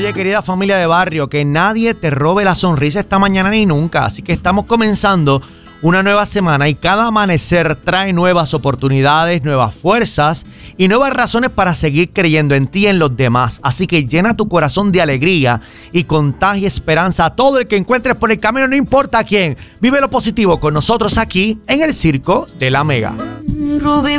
Oye, querida familia de barrio, que nadie te robe la sonrisa esta mañana ni nunca. Así que estamos comenzando una nueva semana y cada amanecer trae nuevas oportunidades, nuevas fuerzas y nuevas razones para seguir creyendo en ti y en los demás. Así que llena tu corazón de alegría y contagia esperanza a todo el que encuentres por el camino, no importa quién. Vive lo positivo con nosotros aquí en el Circo de la Mega.